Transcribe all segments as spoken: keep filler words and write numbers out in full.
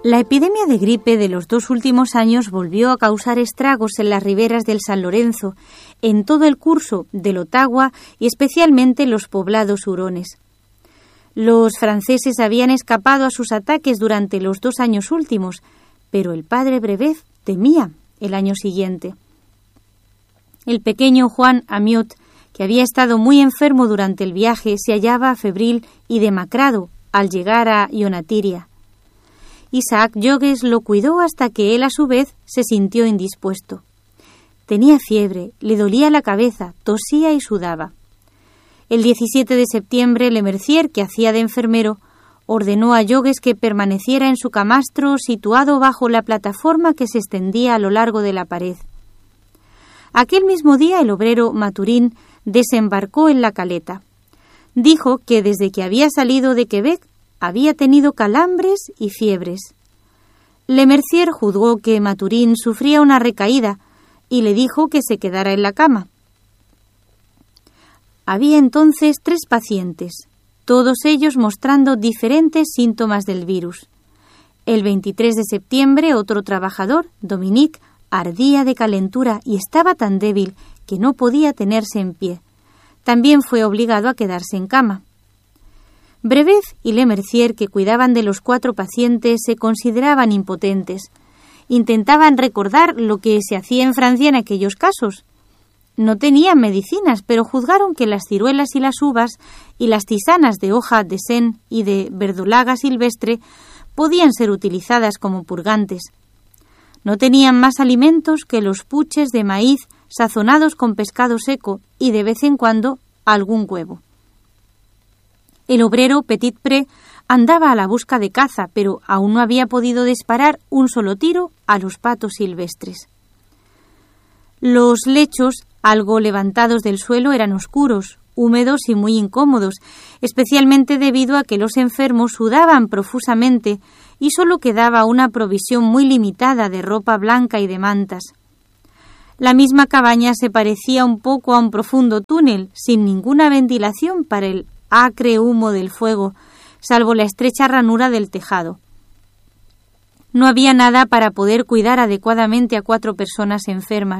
La epidemia de gripe de los dos últimos años volvió a causar estragos en las riberas del San Lorenzo, en todo el curso del Ottawa y especialmente en los poblados hurones. Los franceses habían escapado a sus ataques durante los dos años últimos, pero el padre Brebeuf temía el año siguiente. El pequeño Juan Amiot, que había estado muy enfermo durante el viaje, se hallaba febril y demacrado al llegar a Yonatiria. Isaac Jogues lo cuidó hasta que él, a su vez, se sintió indispuesto. Tenía fiebre, le dolía la cabeza, tosía y sudaba. El diecisiete de septiembre, Lemercier, que hacía de enfermero, ordenó a Jogues que permaneciera en su camastro situado bajo la plataforma que se extendía a lo largo de la pared. Aquel mismo día, el obrero Maturín desembarcó en la caleta. Dijo que desde que había salido de Quebec había tenido calambres y fiebres. Lemercier juzgó que Maturín sufría una recaída y le dijo que se quedara en la cama. Había entonces tres pacientes, todos ellos mostrando diferentes síntomas del virus. El veintitrés de septiembre, otro trabajador, Dominique, ardía de calentura y estaba tan débil que no podía tenerse en pie. También fue obligado a quedarse en cama. Brebeuf y Lemercier, que cuidaban de los cuatro pacientes, se consideraban impotentes. Intentaban recordar lo que se hacía en Francia en aquellos casos. No tenían medicinas, pero juzgaron que las ciruelas y las uvas y las tisanas de hoja de sen y de verdolaga silvestre podían ser utilizadas como purgantes. No tenían más alimentos que los puches de maíz sazonados con pescado seco y de vez en cuando algún huevo. El obrero Petitpré andaba a la busca de caza, pero aún no había podido disparar un solo tiro a los patos silvestres. Los lechos, algo levantados del suelo, eran oscuros, húmedos y muy incómodos, especialmente debido a que los enfermos sudaban profusamente y solo quedaba una provisión muy limitada de ropa blanca y de mantas. La misma cabaña se parecía un poco a un profundo túnel, sin ninguna ventilación para el acre humo del fuego, salvo la estrecha ranura del tejado. No había nada para poder cuidar adecuadamente a cuatro personas enfermas.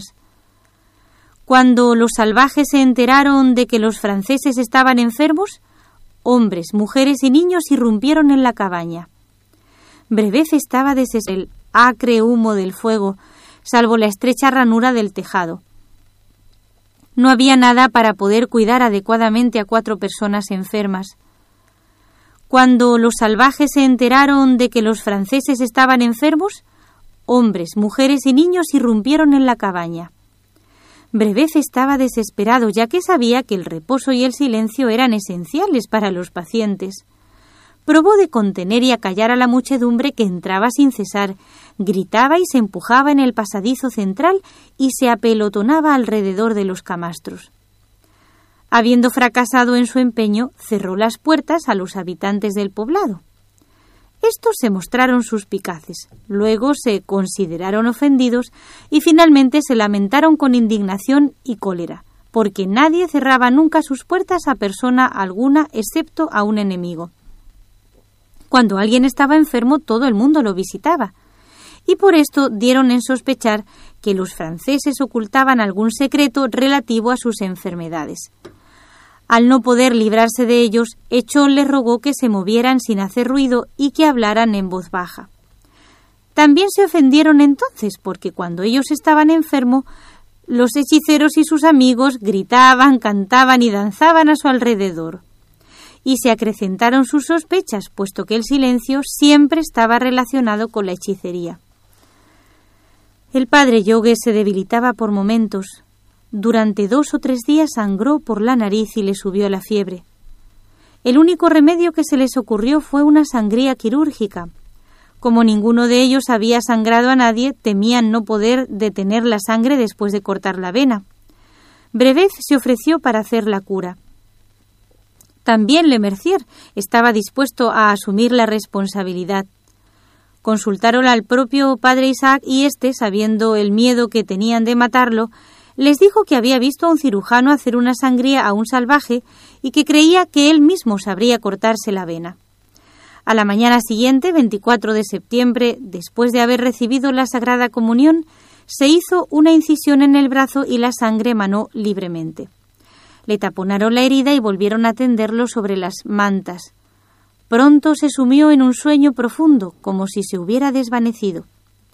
Cuando los salvajes se enteraron de que los franceses estaban enfermos, hombres, mujeres y niños irrumpieron en la cabaña. Brebeuf estaba desesperado el acre humo del fuego, salvo la estrecha ranura del tejado. No había nada para poder cuidar adecuadamente a cuatro personas enfermas. Cuando los salvajes se enteraron de que los franceses estaban enfermos, hombres, mujeres y niños irrumpieron en la cabaña. Brebeuf estaba desesperado, ya que sabía que el reposo y el silencio eran esenciales para los pacientes. Probó de contener y acallar a la muchedumbre que entraba sin cesar, gritaba y se empujaba en el pasadizo central y se apelotonaba alrededor de los camastros. Habiendo fracasado en su empeño, cerró las puertas a los habitantes del poblado. Estos se mostraron suspicaces, luego se consideraron ofendidos y finalmente se lamentaron con indignación y cólera, porque nadie cerraba nunca sus puertas a persona alguna excepto a un enemigo. Cuando alguien estaba enfermo, todo el mundo lo visitaba, y por esto dieron en sospechar que los franceses ocultaban algún secreto relativo a sus enfermedades. Al no poder librarse de ellos, Echón les rogó que se movieran sin hacer ruido y que hablaran en voz baja. También se ofendieron entonces, porque cuando ellos estaban enfermos, los hechiceros y sus amigos gritaban, cantaban y danzaban a su alrededor. Y se acrecentaron sus sospechas, puesto que el silencio siempre estaba relacionado con la hechicería. El padre Jogues se debilitaba por momentos. Durante dos o tres días sangró por la nariz y le subió la fiebre. El único remedio que se les ocurrió fue una sangría quirúrgica. Como ninguno de ellos había sangrado a nadie, temían no poder detener la sangre después de cortar la vena. Brebeuf se ofreció para hacer la cura. También Lemercier estaba dispuesto a asumir la responsabilidad. Consultaron al propio padre Isaac y éste, sabiendo el miedo que tenían de matarlo, les dijo que había visto a un cirujano hacer una sangría a un salvaje y que creía que él mismo sabría cortarse la vena. A la mañana siguiente, veinticuatro de septiembre, después de haber recibido la Sagrada Comunión, se hizo una incisión en el brazo y la sangre emanó libremente. Le taponaron la herida y volvieron a tenderlo sobre las mantas. Pronto se sumió en un sueño profundo, como si se hubiera desvanecido.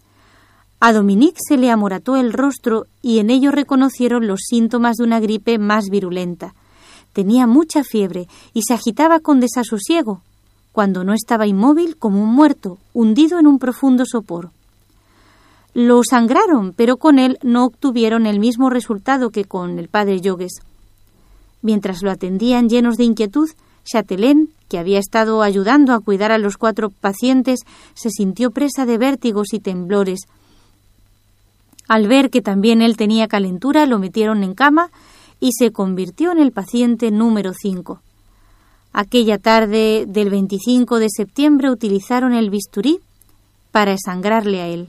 A Dominique se le amorató el rostro y en ello reconocieron los síntomas de una gripe más virulenta. Tenía mucha fiebre y se agitaba con desasosiego, cuando no estaba inmóvil como un muerto, hundido en un profundo sopor. Lo sangraron, pero con él no obtuvieron el mismo resultado que con el padre Jogues. Mientras lo atendían llenos de inquietud, Chatelain, que había estado ayudando a cuidar a los cuatro pacientes, se sintió presa de vértigos y temblores. Al ver que también él tenía calentura, lo metieron en cama y se convirtió en el paciente número cinco. Aquella tarde del veinticinco de septiembre utilizaron el bisturí para sangrarle a él.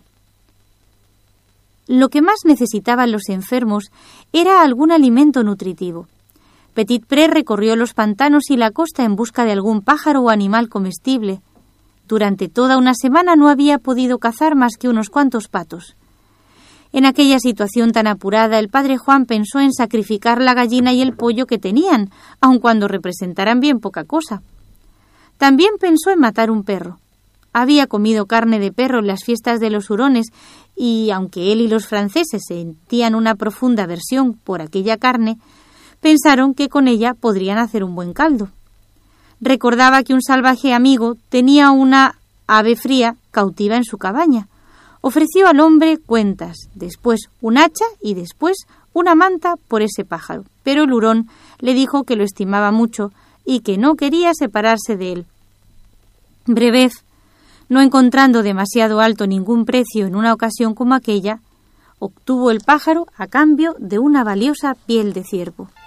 Lo que más necesitaban los enfermos era algún alimento nutritivo. Petitpré recorrió los pantanos y la costa en busca de algún pájaro o animal comestible. Durante toda una semana no había podido cazar más que unos cuantos patos. En aquella situación tan apurada, el padre Juan pensó en sacrificar la gallina y el pollo que tenían, aun cuando representaran bien poca cosa. También pensó en matar un perro. Había comido carne de perro en las fiestas de los hurones y, aunque él y los franceses sentían una profunda aversión por aquella carne, pensaron que con ella podrían hacer un buen caldo. Recordaba que un salvaje amigo tenía una ave fría cautiva en su cabaña. Ofreció al hombre cuentas, después un hacha y después una manta por ese pájaro, pero el hurón le dijo que lo estimaba mucho y que no quería separarse de él. Brebeuf, no encontrando demasiado alto ningún precio en una ocasión como aquella, obtuvo el pájaro a cambio de una valiosa piel de ciervo.